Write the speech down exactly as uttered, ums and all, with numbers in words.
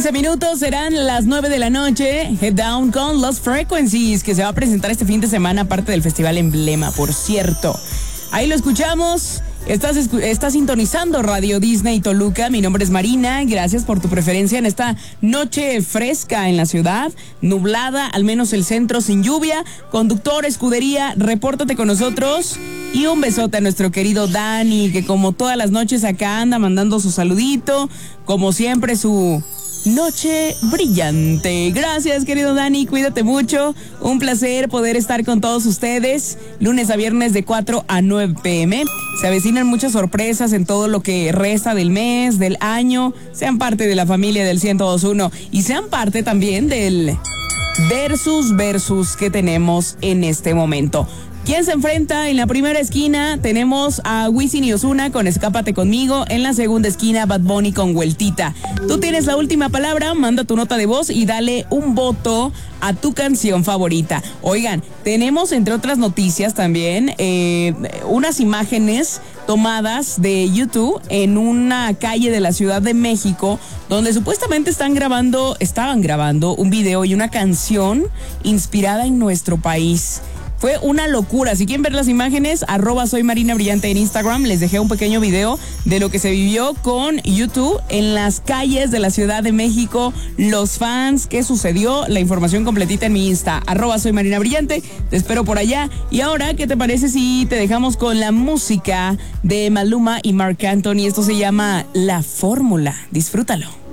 quince minutos, serán las nueve de la noche. Head Down con Lost Frequencies, que se va a presentar este fin de semana, aparte del Festival Emblema, por cierto. Ahí lo escuchamos. Estás, estás sintonizando Radio Disney Toluca. Mi nombre es Marina. Gracias por tu preferencia en esta noche fresca en la ciudad, nublada, al menos el centro sin lluvia. Conductor, escudería, repórtate con nosotros. Y un besote a nuestro querido Dani, que como todas las noches acá anda mandando su saludito. Como siempre, su noche brillante. Gracias, querido Dani, cuídate mucho. Un placer poder estar con todos ustedes lunes a viernes de cuatro a nueve pm. Se avecinan muchas sorpresas en todo lo que resta del mes, del año. Sean parte de la familia del ciento dos punto uno y sean parte también del versus versus que tenemos en este momento. ¿Quién se enfrenta? En la primera esquina tenemos a Wisin y Ozuna con Escápate Conmigo. En la segunda esquina, Bad Bunny con Vueltita. Tú tienes la última palabra, manda tu nota de voz y dale un voto a tu canción favorita. Oigan, tenemos entre otras noticias también eh, unas imágenes tomadas de YouTube en una calle de la Ciudad de México, donde supuestamente están grabando, estaban grabando un video y una canción inspirada en nuestro país. Fue una locura. Si quieren ver las imágenes, arroba soy Marina Brillante en Instagram. Les dejé un pequeño video de lo que se vivió con YouTube en las calles de la Ciudad de México. Los fans, qué sucedió, la información completita en mi Insta, arroba soy Marina Brillante. Te espero por allá. Y ahora, ¿qué te parece si te dejamos con la música de Maluma y Marc Anthony? Esto se llama La Fórmula. Disfrútalo.